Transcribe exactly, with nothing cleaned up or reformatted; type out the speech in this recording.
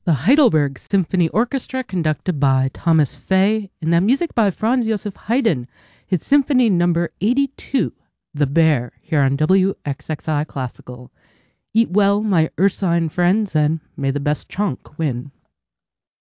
the Heidelberg Symphony Orchestra conducted by Thomas Fay, and that music by Franz Joseph Haydn, his Symphony number eighty-two, The Bear, here on W X X I Classical. Eat well, my ursine friends, and may the best chunk win.